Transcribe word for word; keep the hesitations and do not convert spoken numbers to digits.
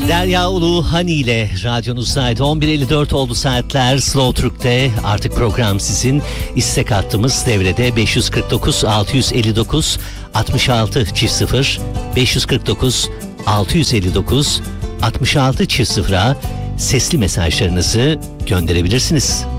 Derya Uluhani ile radyonuzdaydı. on bir elli dört oldu saatler. Slow Türk'te artık program sizin. İstek hattımız devrede beş yüz kırk dokuz altı yüz elli dokuz altmış altı çift sıfır beş yüz kırk dokuz altı yüz elli dokuz altmış altı çift sıfıra sesli mesajlarınızı gönderebilirsiniz.